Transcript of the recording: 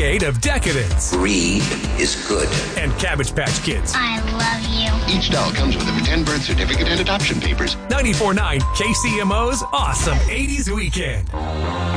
decade of decadence. Greed is good. And Cabbage Patch Kids. I love you. Each doll comes with a pretend birth certificate and adoption papers. 94.9 KCMO's Awesome 80s Weekend.